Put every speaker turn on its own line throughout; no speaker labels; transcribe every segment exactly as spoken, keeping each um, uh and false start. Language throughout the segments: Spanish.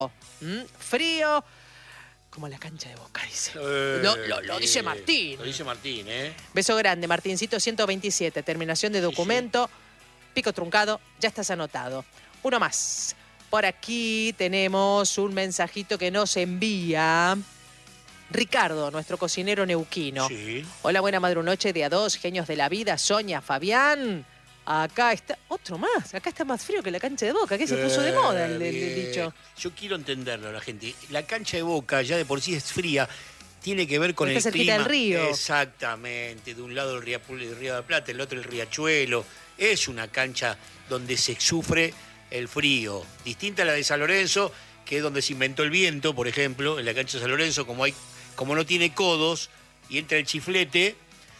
¿Mm? Frío como la cancha de Boca, dice. Eh, lo, lo, lo dice Martín.
Lo dice Martín, ¿eh?
Beso grande, Martincito ciento veintisiete. Terminación de documento. Sí, sí. Pico truncado. Ya estás anotado. Uno más. Por aquí tenemos un mensajito que nos envía Ricardo, nuestro cocinero neuquino.
Sí.
Hola, buena madrunoche de a dos, genios de la vida, Sonia, Fabián. Acá está, otro más, acá está más frío que la cancha de Boca, que se puso de moda el, el, el dicho.
Yo quiero entenderlo a la gente. La cancha de Boca ya de por sí es fría, tiene que ver con el clima.
Del río.
Exactamente, de un lado el Río, el Río de la Plata, el otro el Riachuelo. Es una cancha donde se sufre el frío, distinta a la de San Lorenzo, que es donde se inventó el viento, por ejemplo. En la cancha de San Lorenzo, como, hay, como no tiene codos y entra el chiflete.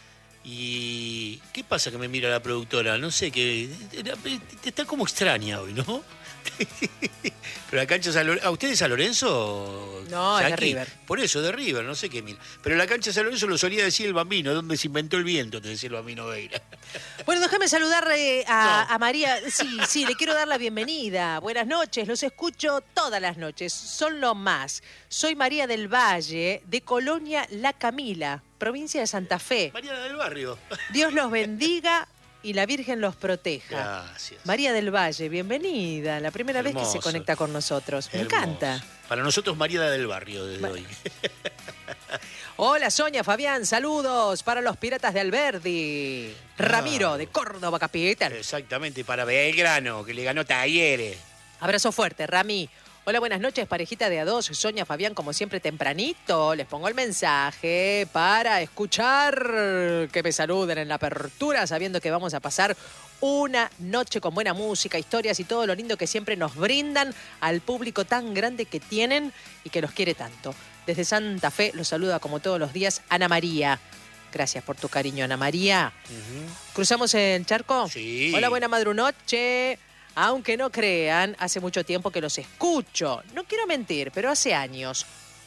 ¿Y qué pasa que me mira la productora? No sé, que está como extraña hoy, ¿no? Pero la cancha de San Lorenzo... ¿A ustedes San Lorenzo?
No, es de River.
Por eso, de River, no sé qué mira. Pero la cancha de San Lorenzo lo solía decir el Bambino, donde se inventó el viento, te decía el Bambino Veira.
Bueno, déjame saludar eh, a,
no.
a María. Sí, sí, le quiero dar la bienvenida. Buenas noches, los escucho todas las noches. Son lo más. Soy María del Valle, de Colonia La Camila, provincia de Santa Fe.
María del Barrio.
Dios los bendiga y la Virgen los proteja.
Gracias.
María del Valle, bienvenida. La primera
Hermoso.
vez que se conecta con nosotros. Me
Hermoso.
encanta.
Para nosotros, María del Barrio, desde hoy.
Hola, Sonia, Fabián, saludos para los Piratas de Alberdi. Ah. Ramiro, de Córdoba, capital.
Exactamente, para Belgrano, que le ganó Talleres.
Abrazo fuerte, Rami. Hola, buenas noches, parejita de a dos. Sonia, Fabián, como siempre, tempranito. Les pongo el mensaje para escuchar que me saluden en la apertura, sabiendo que vamos a pasar una noche con buena música, historias y todo lo lindo que siempre nos brindan al público tan grande que tienen y que los quiere tanto. Desde Santa Fe los saluda como todos los días Ana María. Gracias por tu cariño, Ana María. Uh-huh. ¿Cruzamos el charco?
Sí.
Hola, buena madrunoche. Aunque no crean, hace mucho tiempo que los escucho. No quiero mentir, pero hace años.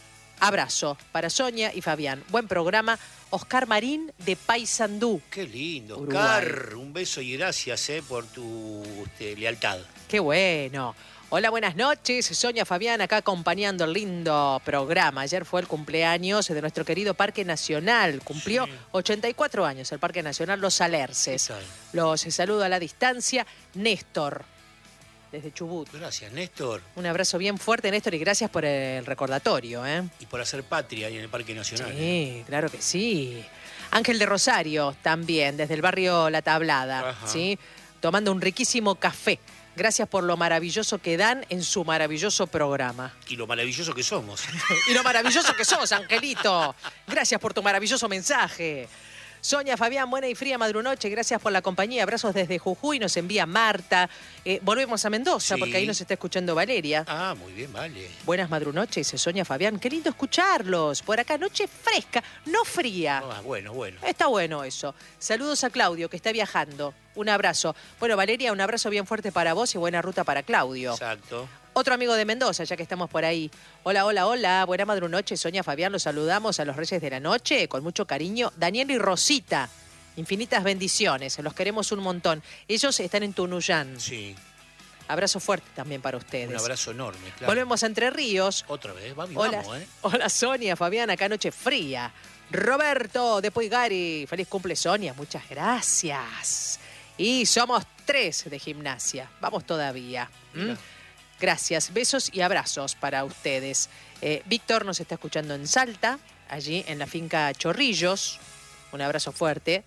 Abrazo para Sonia y Fabián. Buen programa. Oscar Marín de Paysandú.
Qué lindo,
Uruguay.
Oscar. Un beso y gracias eh, por tu este, lealtad.
Qué bueno. Hola, buenas noches. Sonia, Fabián, acá acompañando el lindo programa. Ayer fue el cumpleaños de nuestro querido Parque Nacional. Cumplió sí. ochenta y cuatro años el Parque Nacional Los Alerces. Los saludo a la distancia. Néstor, desde Chubut.
Gracias, Néstor.
Un abrazo bien fuerte, Néstor, y gracias por el recordatorio. ¿eh?
Y por hacer patria ahí en el Parque Nacional.
Sí,
¿eh?
claro que sí. Ángel de Rosario, también, desde el barrio La Tablada, ¿sí? Tomando un riquísimo café. Gracias por lo maravilloso que dan en su maravilloso programa.
Y lo maravilloso que somos.
Y lo maravilloso que sos, Angelito. Gracias por tu maravilloso mensaje. Sonia, Fabián, buena y fría madrunoche. Gracias por la compañía. Abrazos desde Jujuy. Nos envía Marta. Eh, volvemos a Mendoza, sí. porque ahí nos está escuchando Valeria.
Ah, muy bien, vale.
Buenas madrunoches, Sonia, Fabián. Qué lindo escucharlos. Por acá, noche fresca, no fría.
Ah, bueno, bueno.
Está bueno eso. Saludos a Claudio, que está viajando. Un abrazo. Bueno, Valeria, un abrazo bien fuerte para vos y buena ruta para Claudio.
Exacto.
Otro amigo de Mendoza, ya que estamos por ahí. Hola, hola, hola. Buena madrunoche, Sonia, Fabián. Los saludamos a los Reyes de la Noche con mucho cariño. Daniel y Rosita. Infinitas bendiciones. Los queremos un montón. Ellos están en Tunuyán.
Sí.
Abrazo fuerte también para ustedes.
Un abrazo enorme, claro.
Volvemos a Entre Ríos.
Otra vez, vamos,
hola,
vamos, ¿eh?
Hola, Sonia, Fabián. Acá noche fría. Roberto de Puigari. Feliz cumple, Sonia. Muchas gracias. Y somos tres de gimnasia. Vamos todavía. ¿Mm? Gracias, besos y abrazos para ustedes. Eh, Víctor nos está escuchando en Salta, allí en la finca Chorrillos. Un abrazo fuerte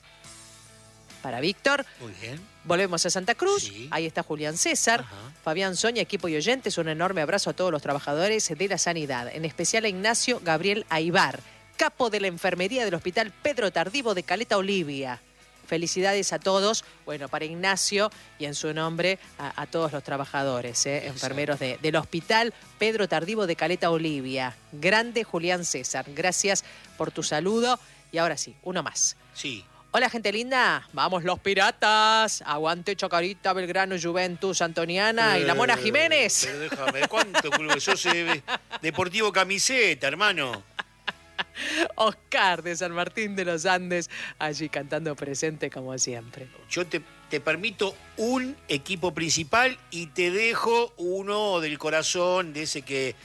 para Víctor.
Muy bien.
Volvemos a Santa Cruz.
Sí.
Ahí está Julián César. Ajá. Fabián, Sonia, equipo y oyentes. Un enorme abrazo a todos los trabajadores de la sanidad. En especial a Ignacio Gabriel Aybar, capo de la enfermería del Hospital Pedro Tardivo de Caleta Olivia. Felicidades a todos, bueno, para Ignacio y en su nombre a, a todos los trabajadores, ¿eh? enfermeros de, del Hospital Pedro Tardivo de Caleta Olivia. Grande Julián César, gracias por tu saludo. Y ahora sí, uno más.
Sí.
Hola, gente linda. Vamos los Piratas. Aguante Chacarita, Belgrano, Juventus, Antoniana eh, y la Mona Jiménez.
Pero déjame, ¿cuánto club sos? Eh, Deportivo Camiseta, hermano.
Oscar de San Martín de los Andes, allí cantando presente como siempre.
Yo te, te permito un equipo principal y te dejo uno del corazón, de ese que